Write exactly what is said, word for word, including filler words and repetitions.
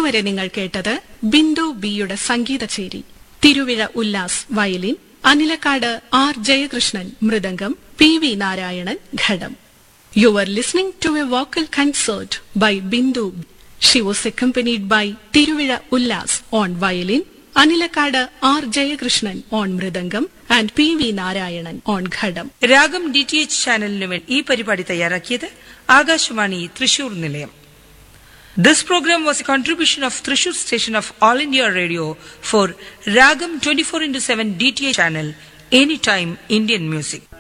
ഇതുവരെ നിങ്ങൾ കേട്ടത് ബിന്ദു ബിയുടെ സംഗീതചേരി. Thiruvizha Ullas violin, Anilakkad R Jayakrishnan mridangam, P V Narayanan ghatam. You were listening to a vocal concert by Bindu. She was accompanied by Tiruvira Ullas on violin, Anilakada R Jayakrishnan on mridangam and P V Narayanan on ഘടം. രാഗം D T H ചാനലിനു വേണ്ടി ഈ പരിപാടി തയ്യാറാക്കിയത് ആകാശവാണി തൃശൂർ നിലയം. This program was a contribution of Thrissur station of All India Radio for Ragam twenty-four into seven D T H channel, Anytime Indian Music.